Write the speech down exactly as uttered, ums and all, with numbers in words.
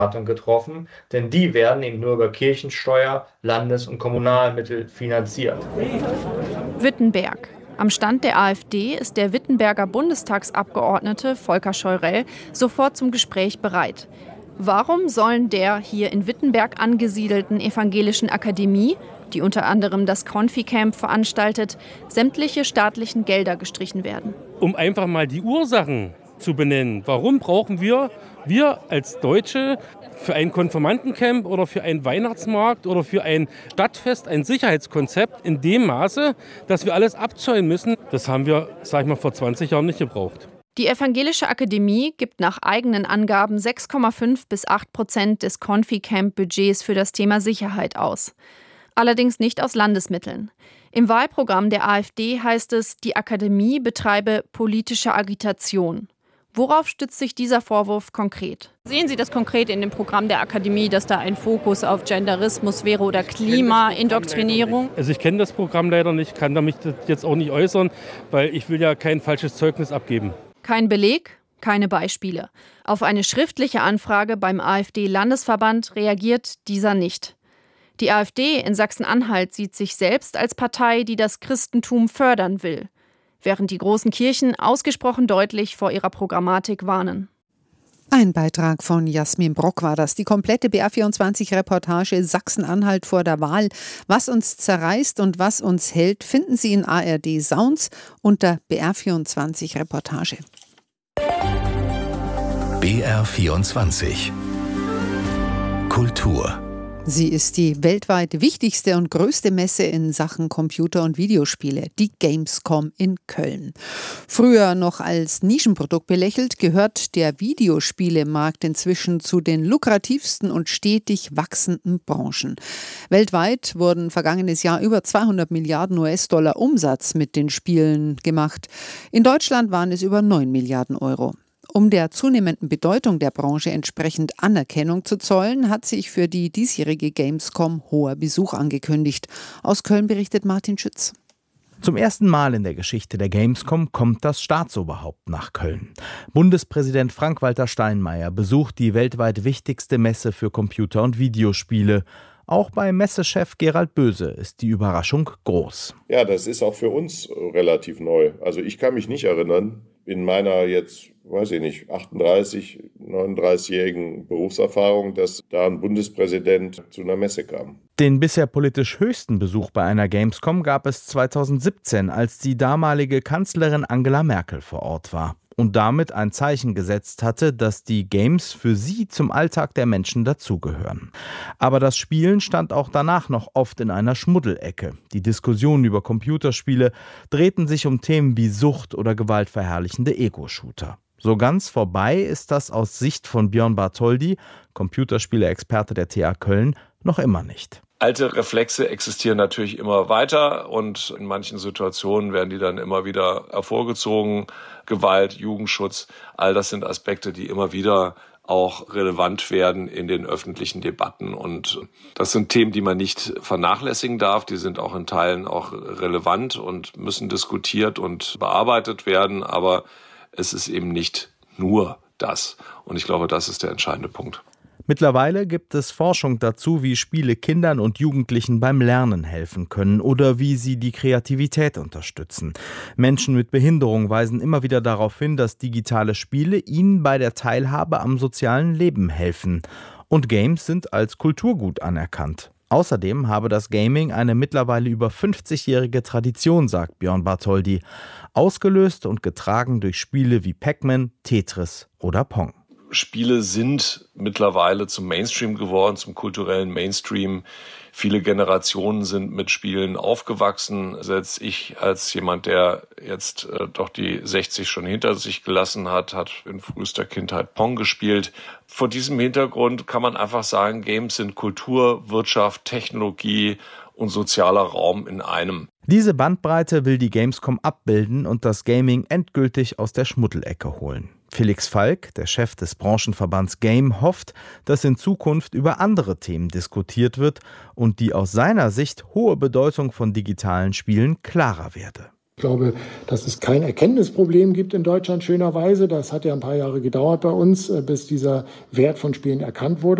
getroffen, denn die werden eben nur über Kirchensteuer, Landes- und Kommunalmittel finanziert. Wittenberg. Am Stand der AfD ist der Wittenberger Bundestagsabgeordnete Volker Scheurell sofort zum Gespräch bereit. Warum sollen der hier in Wittenberg angesiedelten Evangelischen Akademie, die unter anderem das Konfi-Camp veranstaltet, sämtliche staatlichen Gelder gestrichen werden? Um einfach mal die Ursachen zu benennen. Warum brauchen wir, wir als Deutsche, für ein Konfirmandencamp oder für einen Weihnachtsmarkt oder für ein Stadtfest ein Sicherheitskonzept in dem Maße, dass wir alles abzäunen müssen? Das haben wir, sag ich mal, vor zwanzig Jahren nicht gebraucht. Die Evangelische Akademie gibt nach eigenen Angaben sechs Komma fünf bis acht Prozent des Konfi-Camp-Budgets für das Thema Sicherheit aus. Allerdings nicht aus Landesmitteln. Im Wahlprogramm der AfD heißt es, die Akademie betreibe politische Agitation. Worauf stützt sich dieser Vorwurf konkret? Sehen Sie das konkret in dem Programm der Akademie, dass da ein Fokus auf Genderismus wäre oder Klimaindoktrinierung? Also ich kenne das Programm leider nicht, kann damit jetzt auch nicht äußern, weil ich will ja kein falsches Zeugnis abgeben. Kein Beleg, keine Beispiele. Auf eine schriftliche Anfrage beim AfD-Landesverband reagiert dieser nicht. Die AfD in Sachsen-Anhalt sieht sich selbst als Partei, die das Christentum fördern will, während die großen Kirchen ausgesprochen deutlich vor ihrer Programmatik warnen. Ein Beitrag von Jasmin Brock war das. Die komplette B R vierundzwanzig-Reportage Sachsen-Anhalt vor der Wahl. Was uns zerreißt und was uns hält, finden Sie in A R D Sounds unter B R vierundzwanzig Reportage. B R vierundzwanzig Kultur. Sie ist die weltweit wichtigste und größte Messe in Sachen Computer- und Videospiele, die Gamescom in Köln. Früher noch als Nischenprodukt belächelt, gehört der Videospielemarkt inzwischen zu den lukrativsten und stetig wachsenden Branchen. Weltweit wurden vergangenes Jahr über zweihundert Milliarden U S-Dollar Umsatz mit den Spielen gemacht. In Deutschland waren es über neun Milliarden Euro. Um der zunehmenden Bedeutung der Branche entsprechend Anerkennung zu zollen, hat sich für die diesjährige Gamescom hoher Besuch angekündigt. Aus Köln berichtet Martin Schütz. Zum ersten Mal in der Geschichte der Gamescom kommt das Staatsoberhaupt nach Köln. Bundespräsident Frank-Walter Steinmeier besucht die weltweit wichtigste Messe für Computer- und Videospiele. Auch bei Messechef Gerald Böse ist die Überraschung groß. Ja, das ist auch für uns relativ neu. Also ich kann mich nicht erinnern, in meiner jetzt, weiß ich nicht, achtunddreißig, neununddreißigjährigen Berufserfahrung, dass da ein Bundespräsident zu einer Messe kam. Den bisher politisch höchsten Besuch bei einer Gamescom gab es zweitausendsiebzehn, als die damalige Kanzlerin Angela Merkel vor Ort war und damit ein Zeichen gesetzt hatte, dass die Games für sie zum Alltag der Menschen dazugehören. Aber das Spielen stand auch danach noch oft in einer Schmuddelecke. Die Diskussionen über Computerspiele drehten sich um Themen wie Sucht oder gewaltverherrlichende Ego-Shooter. So ganz vorbei ist das aus Sicht von Björn Bartholdy, Computerspiele-Experte der T H Köln, noch immer nicht. Alte Reflexe existieren natürlich immer weiter und in manchen Situationen werden die dann immer wieder hervorgezogen. Gewalt, Jugendschutz, all das sind Aspekte, die immer wieder auch relevant werden in den öffentlichen Debatten. Und das sind Themen, die man nicht vernachlässigen darf. Die sind auch in Teilen auch relevant und müssen diskutiert und bearbeitet werden. Aber es ist eben nicht nur das. Und ich glaube, das ist der entscheidende Punkt. Mittlerweile gibt es Forschung dazu, wie Spiele Kindern und Jugendlichen beim Lernen helfen können oder wie sie die Kreativität unterstützen. Menschen mit Behinderung weisen immer wieder darauf hin, dass digitale Spiele ihnen bei der Teilhabe am sozialen Leben helfen. Und Games sind als Kulturgut anerkannt. Außerdem habe das Gaming eine mittlerweile über fünfzigjährige Tradition, sagt Björn Bartholdy, ausgelöst und getragen durch Spiele wie Pac-Man, Tetris oder Pong. Spiele sind mittlerweile zum Mainstream geworden, zum kulturellen Mainstream. Viele Generationen sind mit Spielen aufgewachsen. Selbst ich als jemand, der jetzt äh, doch die sechzig schon hinter sich gelassen hat, hat in frühester Kindheit Pong gespielt. Vor diesem Hintergrund kann man einfach sagen, Games sind Kultur, Wirtschaft, Technologie und sozialer Raum in einem. Diese Bandbreite will die Gamescom abbilden und das Gaming endgültig aus der Schmuddelecke holen. Felix Falk, der Chef des Branchenverbands Game, hofft, dass in Zukunft über andere Themen diskutiert wird und die aus seiner Sicht hohe Bedeutung von digitalen Spielen klarer werde. Ich glaube, dass es kein Erkenntnisproblem gibt in Deutschland, schönerweise. Das hat ja ein paar Jahre gedauert bei uns, bis dieser Wert von Spielen erkannt wurde.